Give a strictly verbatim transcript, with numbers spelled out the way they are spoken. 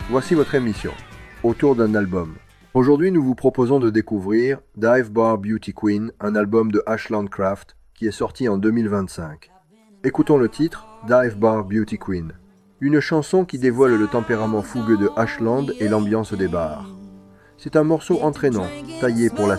Voici votre émission, autour d'un album. Aujourd'hui, nous vous proposons de découvrir Dive Bar Beauty Queen, un album de Ashland Craft qui est sorti en deux mille vingt-cinq. Écoutons le titre, Dive Bar Beauty Queen, une chanson qui dévoile le tempérament fougueux de Ashland et l'ambiance des bars. C'est un morceau entraînant, taillé pour la